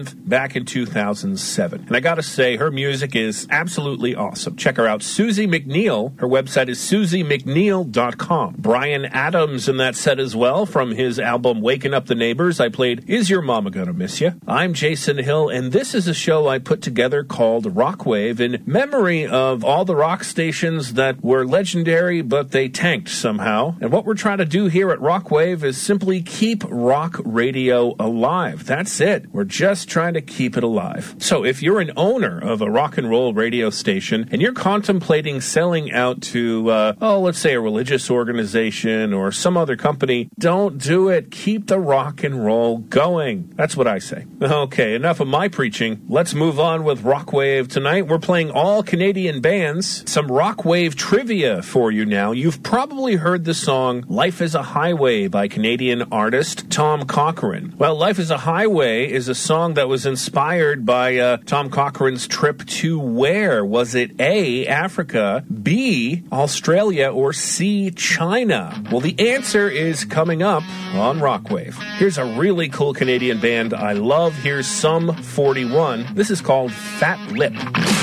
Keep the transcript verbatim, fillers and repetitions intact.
back in two thousand seven. And I gotta say, her music is absolutely awesome. Check her out, Susie McNeil. Her website is susie mcneil dot com. Bryan Adams in that set as well, from his album Waking Up the Neighbors. I played Is Your Mama Gonna Miss Ya? I'm Jason Hill, and this is a show I put together called Rockwave in memory of all the rock stations that were legendary, but they tanked somehow. And what we're trying to do here at Rockwave is simply keep rock radio alive. That's it. We're just trying to keep it alive. So if you're an owner of a rock and roll radio station and you're contemplating selling out to, uh, oh, let's say a religious organization or some other company, don't do it. Keep the rock and roll going. That's what I say. Okay, enough of my preaching. Let's move on with Rockwave tonight. We're playing all Canadian bands. Some Rockwave trivia for you now. You've probably heard the song Life is a Highway by Canadian artist Tom Cochrane. Well, Life is a Highway is a song that was inspired by uh, Tom Cochrane's trip to where? Was it A, Africa, B, Australia, or C, China? Well, the answer is coming up on Rockwave. Here's a really cool Canadian band I love. Here's Sum forty-one. This is called Fat Lip.